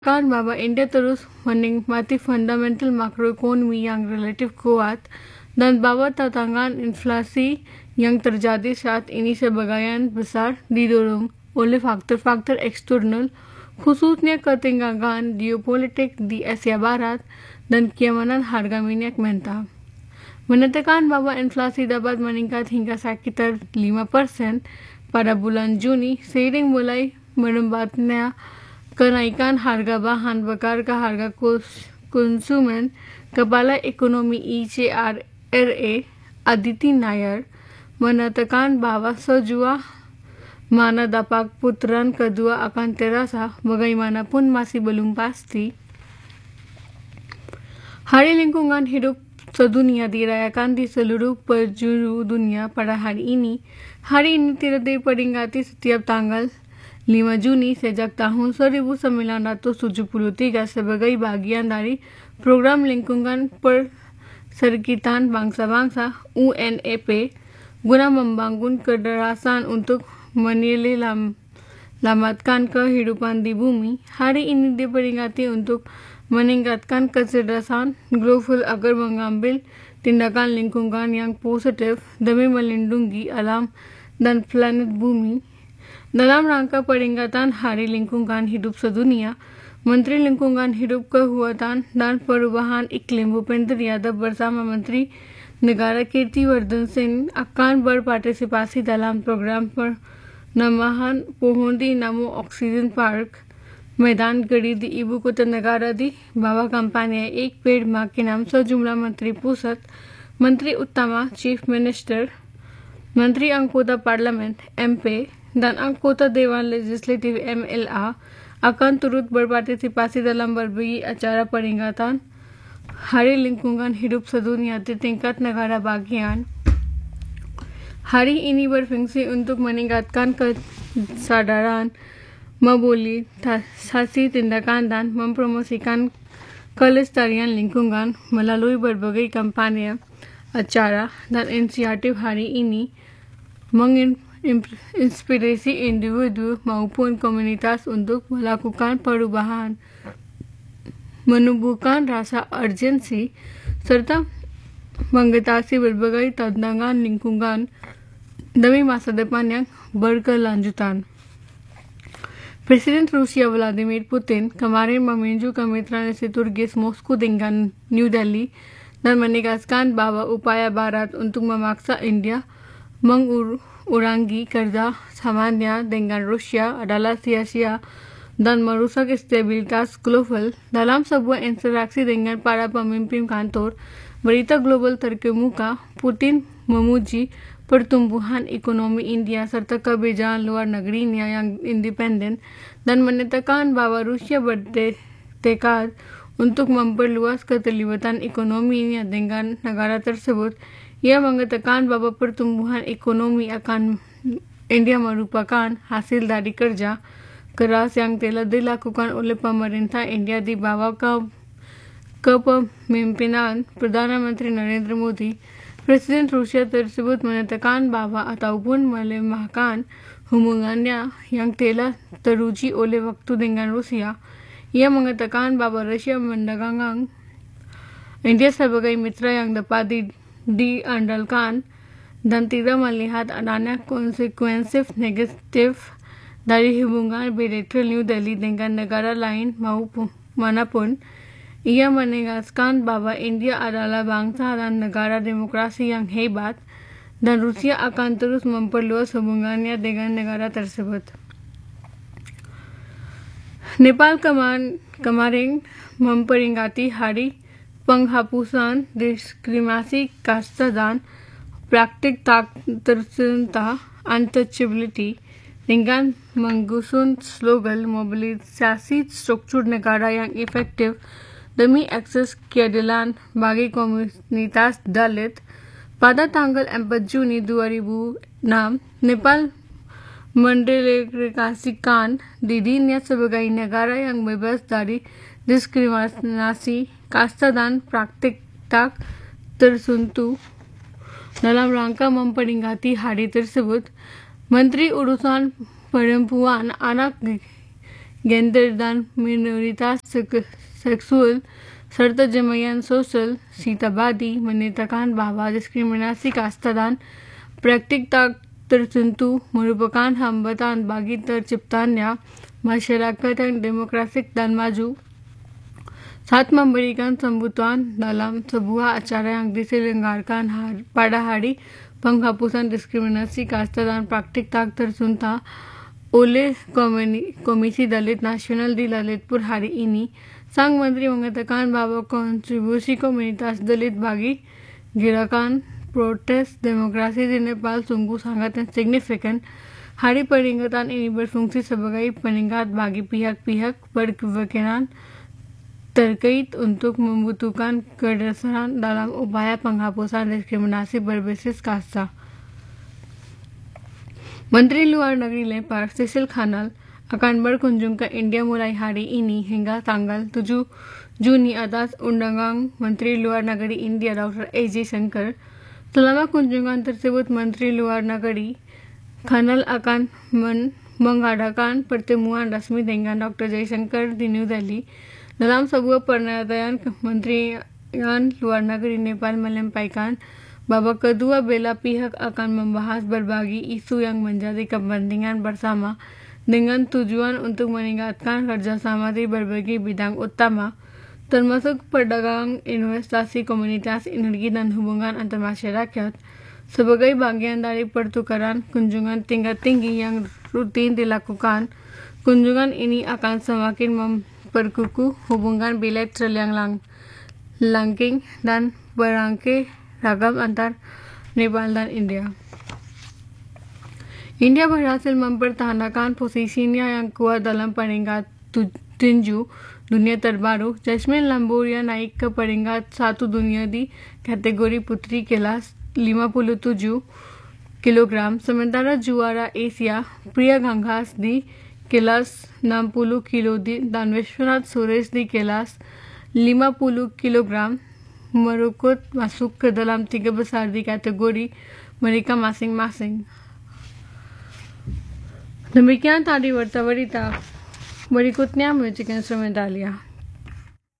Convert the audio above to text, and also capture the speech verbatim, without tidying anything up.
Kan bahwa India terus menikmati fundamental makroekonomi yang relatif kuat dan bahwa tantangan inflasi yang terjadi saat ini sebagian besar didorong oleh faktor-faktor eksternal, khususnya ketegangan geopolitik di Asia Barat dan keamanan harga minyak mentah. Menetapkan bahwa inflasi dapat meningkat hingga sekitar lima persen pada bulan Juni seiring mulai melambatnya kenaikan harga bahan bakar ke harga konsumen. Kepala Ekonomi I C R A Aditi Nair menyatakan bahwa sejauh mana dampak putaran kedua akan terasa, bagaimanapun masih belum pasti. Hari Lingkungan Hidup Sedunia dirayakan di seluruh penjuru dunia pada hari ini. Hari ini tidak diperingati setiap tanggal lima Juni sejak tahun seribu sembilan ratus tujuh puluh tiga sebagai bagian dari Program Lingkungan Perserikatan Bangsa-Bangsa U N E P guna membangun kecerdasan untuk menyelamatkan kehidupan di bumi. Hari ini diperingati untuk meningkatkan kecerdasan global agar mengambil tindakan lingkungan yang positif demi melindungi alam dan planet bumi. Dalam rangka peringatan Hari Lingkungan Hidup Sedunia, Menteri Lingkungan Hidup, Kehutanan dan Perubahan Iklim Bhupender Yadav bersama Menteri Negara Kirtiwardhan Singh akan berpartisipasi dalam program penanaman pohon di Namo Oxygen Park, Maidan Gadi di Ibu Kota Negara di bawah kampanye Ek Ped Ma ke नाम sejumlah Menteri Pusat, Menteri Utama, Chief Minister, Menteri Anggota Parlemen M P dan anggota Dewan Legislatif M L A akan turut berpartisipasi dalam berbagai acara peringatan Hari Lingkungan Hidup Sedunia di tingkat negara bagian. Hari ini berfungsi untuk meningkatkan kesadaran, mobilisasi tindakan dan mempromosikan kelestarian lingkungan melalui berbagai kampanye, acara dan inisiatif. Hari ini menginspirasi individu maupun komunitas untuk melakukan perubahan, menumbuhkan rasa urgensi, serta mengatasi berbagai tantangan lingkungan demi masa depan yang berkelanjutan. Presiden Rusia Vladimir Putin kemarin meminju kemitraan strategis Moskow dengan New Delhi dan menegaskan bahwa upaya Barat untuk memaksa India mengurangi kerja samanya dengan Rusia adalah sia-sia dan merusak stabilitas global. Dalam sebuah interaksi dengan para pemimpin kantor berita global terkemuka, Putin memuji pertumbuhan ekonomi India serta kebijakan luar negerinya yang independen dan menyatakan bahwa Rusia bertekad untuk memperluas keterlibatan ekonominya dengan negara tersebut. Ia mengatakan bahwa pertumbuhan ekonomi akan India merupakan hasil dari kerja keras yang telah dilakukan oleh pemerintah India di bawah kepemimpinan Perdana Menteri Narendra Modi. Presiden Rusia tersebut menyatakan bahwa ataupun melemahkan hubungannya yang telah teruji oleh waktu dengan Rusia. Ia mengatakan bahwa Rusia mendagangan India sebagai mitra yang dapat di diandalkan dan tidak melihat adanya konsekuensi negatif dari hubungan bilateral New Delhi dengan negara lain maupun manapun. Ia menegaskan bahwa India adalah bangsa dan negara demokrasi yang hebat dan Rusia akan terus memperluas hubungannya dengan negara tersebut. Nepal kemarin memperingati Hari Penghapusan Diskriminasi Kasta dan Praktik Tak Tersentuh Untouchability dengan mengusung slogan mobilisasi struktur negara yang efektif demi akses keadilan bagi komunitas Dalit. Pada tanggal empat Juni dua ribu enam, Nepal mendeklarasikan dirinya sebagai negara yang bebas dari diskriminasi kasta dan praktik tak tersentuh. Dalam rangka memperingati hari tersebut, Menteri Urusan Perempuan, Anak gender dan minoritas seksual, serta jemayan sosial, Sita Badi menyatakan bahwa diskriminasi kasta dan praktik tak tertentu merupakan hambatan bagi terciptanya masyarakat yang demokratik dan maju. Saat memberikan sambutan dalam sebuah acara yang diselenggarakan pada Hari Penghapusan Diskriminasi Kasta dan Praktik Tak Tertentu oleh Komisi Dalit Nasional di Lalitpur hari ini, Sang Menteri mengatakan bahwa kontribusi komunitas Dalit bagi gerakan protes demokrasi di Nepal sungguh sangat signifikan. Hari peringatan ini berfungsi sebagai pengingat bagi pihak-pihak berkepentingan terkait untuk membutuhkan kedaerahan dalam upaya penghapusan diskriminasi berbasis kasta. Menteri Luar Negeri Nepal Cecil Khanal akan berkunjung ke India mulai hari ini hingga tanggal tujuh Juni atas undangan Menteri Luar Negeri India Doktor S Jaishankar. Selama kunjungan tersebut, Menteri Luar Negeri Khanal akan men mengadakan pertemuan rasmi dengan Doktor Jaishankar di New Delhi. Dalam sebuah pernyataan, Kementerian Luar Negeri Nepal menyampaikan bahwa kedua belah pihak akan membahas berbagai isu yang menjadi kepentingan bersama dengan tujuan untuk meningkatkan kerjasama di berbagai bidang utama, termasuk perdagangan, investasi, komunitas, energi, dan hubungan antar masyarakat. Sebagai bagian dari pertukaran kunjungan tingkat tinggi yang rutin dilakukan, kunjungan ini akan semakin memperkukuh hubungan bilateral yang lang langking dan berangkai ragam antar Nepal dan India. India berhasil mempertahankan posisinya yang kuat dalam peringkat tinju dunia terbaru. Jasmine Lamboria naik ke peringkat satu dunia di kategori putri kelas lima puluh tujuh kilogram, sementara juara Asia Priya Gangas di kelas enam puluh kilogram dan Vishwanath Suresh di kelas lima puluh kilogram merekod masuk ke dalam tiga besar di kategori mereka masing-masing. Demikian tadi berita-berita. Berikutnya musik instrumentalia.